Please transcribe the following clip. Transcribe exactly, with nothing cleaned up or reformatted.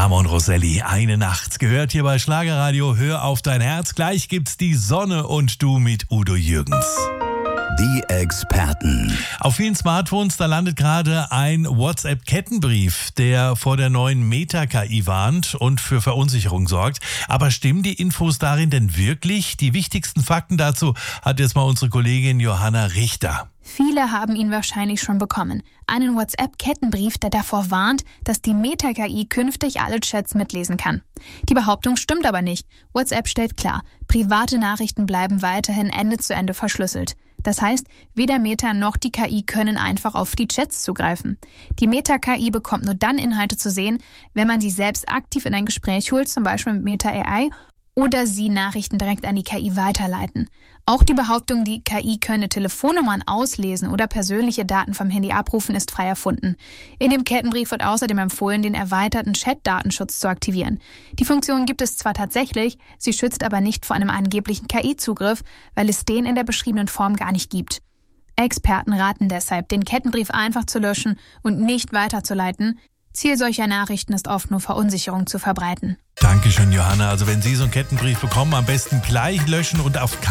Ramon Roselli, eine Nacht, gehört hier bei Schlagerradio. Hör auf dein Herz. Gleich gibt's die Sonne und du mit Udo Jürgens. Die Experten. Auf vielen Smartphones, da landet gerade ein WhatsApp-Kettenbrief, der vor der neuen Meta-K I warnt und für Verunsicherung sorgt. Aber stimmen die Infos darin denn wirklich? Die wichtigsten Fakten dazu hat jetzt mal unsere Kollegin Johanna Richter. Viele haben ihn wahrscheinlich schon bekommen. Einen WhatsApp-Kettenbrief, der davor warnt, dass die Meta-K I künftig alle Chats mitlesen kann. Die Behauptung stimmt aber nicht. WhatsApp stellt klar, private Nachrichten bleiben weiterhin Ende zu Ende verschlüsselt. Das heißt, weder Meta noch die K I können einfach auf die Chats zugreifen. Die Meta-K I bekommt nur dann Inhalte zu sehen, wenn man sie selbst aktiv in ein Gespräch holt, zum Beispiel mit Meta A I, oder sie Nachrichten direkt an die K I weiterleiten. Auch die Behauptung, die K I könne Telefonnummern auslesen oder persönliche Daten vom Handy abrufen, ist frei erfunden. In dem Kettenbrief wird außerdem empfohlen, den erweiterten Chat-Datenschutz zu aktivieren. Die Funktion gibt es zwar tatsächlich, sie schützt aber nicht vor einem angeblichen K I-Zugriff, weil es den in der beschriebenen Form gar nicht gibt. Experten raten deshalb, den Kettenbrief einfach zu löschen und nicht weiterzuleiten. Ziel solcher Nachrichten ist oft nur Verunsicherung zu verbreiten. Dankeschön, Johanna. Also wenn Sie so einen Kettenbrief bekommen, am besten gleich löschen und auf